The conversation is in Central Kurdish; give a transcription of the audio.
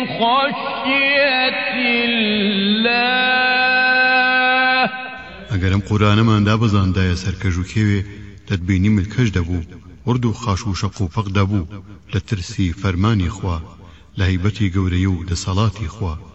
خشية الله ئەگەرم قورانەماندا بزاندایە سەرکەژ و کێوێ دەتبینی ملکەش دەبوو ورد و خاش و شەق و پەق دەبوو لە ترسی فەرمانی خوا لە هەیبەتی گەورەی و دەسەڵاتی خوا